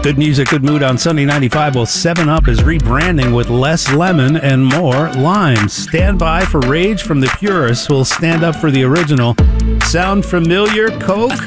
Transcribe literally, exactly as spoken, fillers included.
Good music, good mood on Sunday ninety-five. Well, seven up is rebranding with less lemon and more lime. Stand by for rage from the purists who'll stand up for the original. Sound familiar, Coke?